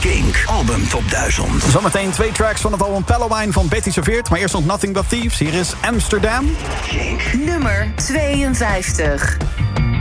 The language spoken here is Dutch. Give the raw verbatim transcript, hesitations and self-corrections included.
Kink Album Top duizend. Zometeen twee tracks van het album Pallowine van Betty Serveert. Maar eerst nog Nothing But Thieves. Hier is Amsterdam. Nummer tweeënvijftig.